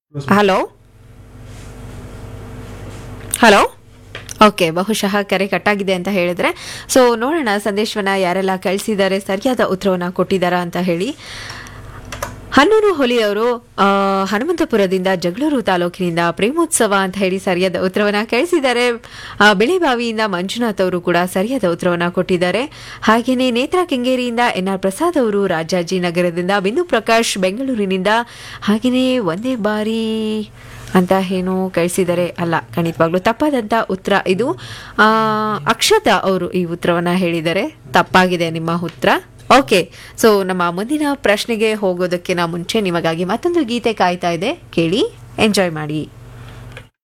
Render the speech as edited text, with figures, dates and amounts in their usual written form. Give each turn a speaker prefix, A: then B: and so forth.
A: Hello hello. Okay, ಬಹುಶಃ ಕರೆ ಕಟ್ಟಾಗಿದೆ ಅಂತ ಹೇಳಿದ್ರೆ, ಸೊ ನೋಡೋಣ ಸಂದೇಶವನ್ನ ಯಾರೆಲ್ಲ ಕಳಿಸಿದ್ದಾರೆ, ಸರಿಯಾದ ಉತ್ತರವನ್ನ ಕೊಟ್ಟಿದ್ದಾರಾ ಅಂತ ಹೇಳಿ. ಹನ್ನೂರು ಹೊಲಿ ಅವರು ಹನುಮಂತಪುರದಿಂದ, ಜಗಳೂರು ತಾಲೂಕಿನಿಂದ ಪ್ರೇಮೋತ್ಸವ ಅಂತ ಹೇಳಿ ಸರಿಯಾದ ಉತ್ತರವನ್ನ ಕಳಿಸಿದ್ದಾರೆ. ಬೆಳೆಬಾವಿಯಿಂದ ಮಂಜುನಾಥ್ ಅವರು ಕೂಡ ಸರಿಯಾದ ಉತ್ತರವನ್ನ ಕೊಟ್ಟಿದ್ದಾರೆ. ಹಾಗೆಯೇ ನೇತ್ರಾ ಕೆಂಗೇರಿಯಿಂದ NR ಪ್ರಸಾದ್ ಅವರು, ರಾಜಾಜಿನಗರದಿಂದ ಬಿಂದು ಪ್ರಕಾಶ್ ಬೆಂಗಳೂರಿನಿಂದ, ಹಾಗೆಯೇ ಒಂದೇ ಬಾರಿ ಅಂತ ಏನು ಕಳಿಸಿದ್ದಾರೆ. ಅಲ್ಲ, ಖಂಡಿತವಾಗ್ಲೂ ತಪ್ಪಾದಂಥ ಉತ್ತರ ಇದು. ಅಕ್ಷತಾ ಅವರು ಈ ಉತ್ತರವನ್ನ ಹೇಳಿದ್ದಾರೆ. ತಪ್ಪಾಗಿದೆ ನಿಮ್ಮ ಉತ್ತರ. ಓಕೆ, ಸೊ ನಮ್ಮ ಮುಂದಿನ ಪ್ರಶ್ನೆಗೆ ಹೋಗೋದಕ್ಕಿಂತ ಮುಂಚೆ ನಿಮಗಾಗಿ ಮತ್ತೊಂದು ಗೀತೆ ಕಾಯ್ತಾ ಇದೆ, ಕೇಳಿ ಎಂಜಾಯ್ ಮಾಡಿ.